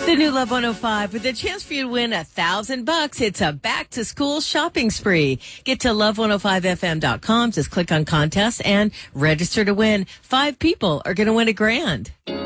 The new Love 105 with a chance for you to win $1,000. It's a back to school shopping spree. Get to love105fm.com. Just click on contests and register to win. 5 people are going to win $1,000.